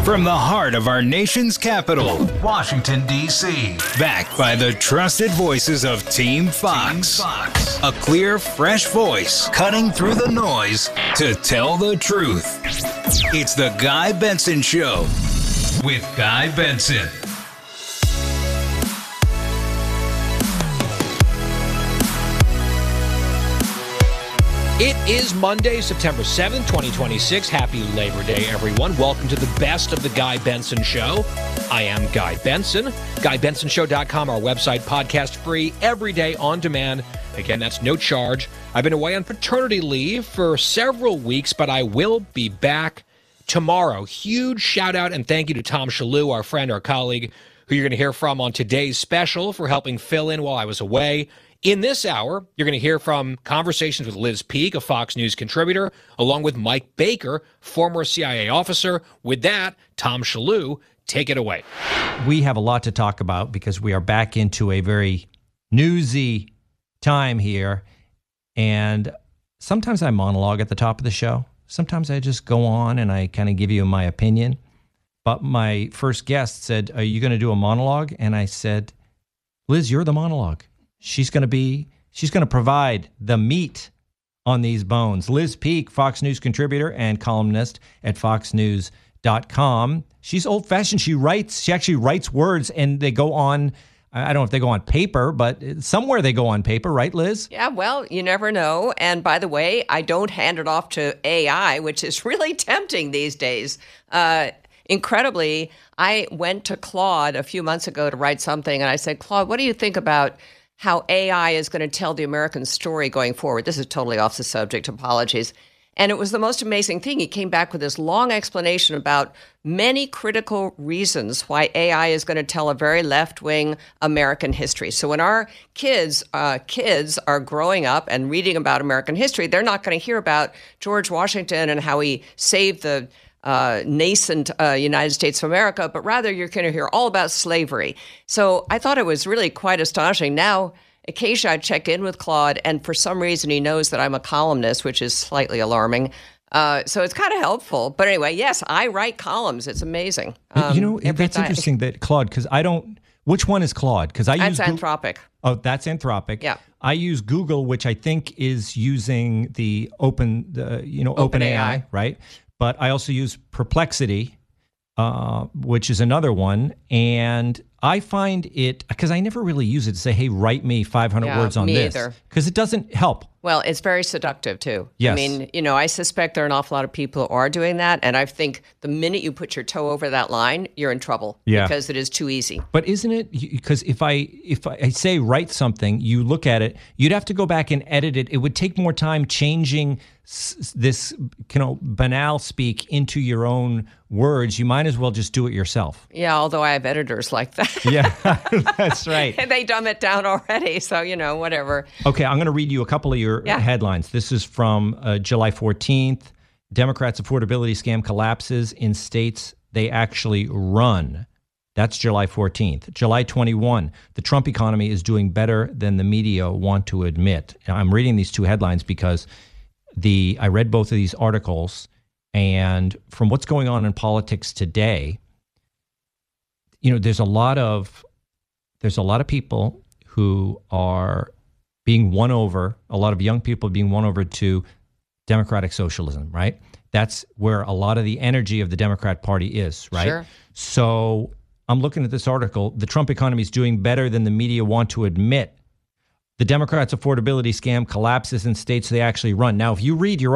From the heart of our nation's capital, Washington, D.C. Backed by the trusted voices of Team Fox. A clear, fresh voice cutting through the noise to tell the truth. It's the Guy Benson Show with Guy Benson. It is Monday, September 7th, 2026. Happy Labor Day, everyone. Welcome to the best of the Guy Benson Show. I am Guy Benson. GuyBensonShow.com, our website, podcast free, every day on demand. Again, that's no charge. I've been away on paternity leave for several weeks, but I will be back tomorrow. Huge shout out and thank you to Tom Shalhoub, our friend, our colleague, who you're going to hear from on today's special for helping fill in while I was away. In this hour, you're going to hear from conversations with Liz Peek, a Fox News contributor, along with Mike Baker, former CIA officer. With that, Tom Shalhoub, take it away. We have a lot to talk about because we are back into a very newsy time here. And sometimes I monologue at the top of the show. Sometimes I just go on and I kind of give you my opinion. But my first guest said, "Are you going to do a monologue?" And I said, "Liz, you're the monologue. She's going to provide the meat on these bones." Liz Peek, Fox News contributor and columnist at foxnews.com. She's old-fashioned. She actually writes words and they go on, I don't know if they go on paper, but somewhere they go on paper, right, Liz? Yeah, well, you never know. And by the way, I don't hand it off to AI, which is really tempting these days. Incredibly, I went to Claude a few months ago to write something, and I said, "Claude, what do you think about how AI is going to tell the American story going forward?" This is totally off the subject. Apologies. And it was the most amazing thing. He came back with this long explanation about many critical reasons why AI is going to tell a very left-wing American history. So when our kids are growing up and reading about American history, they're not going to hear about George Washington and how he saved the nascent United States of America, but rather you're going to hear all about slavery. So I thought it was really quite astonishing. Now, occasionally I check in with Claude, and for some reason he knows that I'm a columnist, which is slightly alarming. So it's kind of helpful. But anyway, yes, I write columns. It's amazing. That's interesting that Claude, because I don't, which one is Claude? Because I use Anthropic. Oh, that's Anthropic. Yeah. I use Google, which I think is using the OpenAI, right? But I also use Perplexity, which is another one. And I find it, because I never really use it to say, "Hey, write me 500 words on this." Because it doesn't help. Well, it's very seductive, too. Yes. I mean, I suspect there are an awful lot of people who are doing that. And I think the minute you put your toe over that line, you're in trouble. Yeah. Because it is too easy. But isn't it? Because if I say write something, you look at it, you'd have to go back and edit it. It would take more time changing this, banal speak into your own words. You might as well just do it yourself. Yeah, although I have editors like that. Yeah, that's right. And they dumb it down already, so, whatever. Okay, I'm going to read you a couple of your headlines. This is from July 14th. Democrats' affordability scam collapses in states they actually run. That's July 14th. July 21, the Trump economy is doing better than the media want to admit. Now, I'm reading these two headlines because I read both of these articles, and from what's going on in politics today, there's a lot of people who are being won over, a lot of young people being won over to democratic socialism, right? That's where a lot of the energy of the Democrat Party is, right? Sure. So I'm looking at this article. The Trump economy is doing better than the media want to admit. The Democrats' affordability scam collapses in states they actually run. Now, if you read your